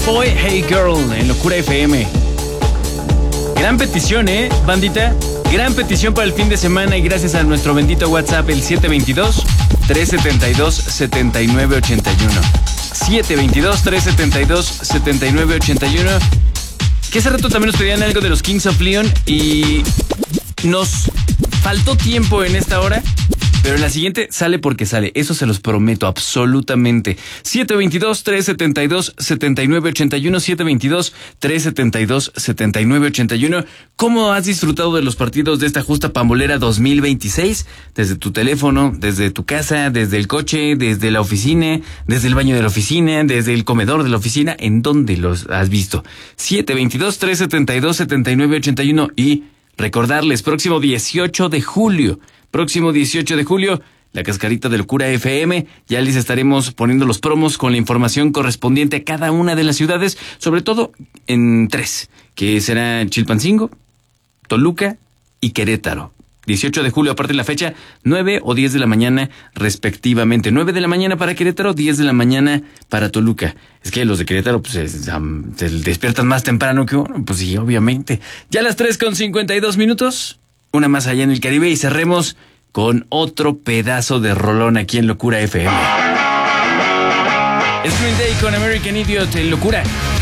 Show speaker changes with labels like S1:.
S1: Boy, Hey Girl en Locura FM. Gran petición, bandita. Gran petición para el fin de semana y gracias a nuestro bendito WhatsApp, el 722-372-7981. 722-372-7981. Que hace rato también nos pedían algo de los Kings of Leon y nos faltó tiempo en esta hora. Pero en la siguiente sale porque sale. Eso se los prometo, absolutamente. 722-372-7981. 722-372-7981. ¿Cómo has disfrutado de los partidos de esta justa pambolera 2026? Desde tu teléfono, desde tu casa, desde el coche, desde la oficina, desde el baño de la oficina, desde el comedor de la oficina. ¿En dónde los has visto? 722-372-7981. Y recordarles, próximo 18 de julio, la cascarita de Locura FM. Ya les estaremos poniendo los promos con la información correspondiente a cada una de las ciudades, sobre todo en 3, que será Chilpancingo, Toluca y Querétaro. 18 de julio, aparte de la fecha, 9 o 10 de la mañana respectivamente. 9 de la mañana para Querétaro, 10 de la mañana para Toluca. Es que los de Querétaro pues se despiertan más temprano que uno. Pues sí, obviamente. Ya a las 3:52. Una más allá en el Caribe y cerremos con otro pedazo de rolón aquí en Locura FM. Es Green Day con American Idiot en Locura.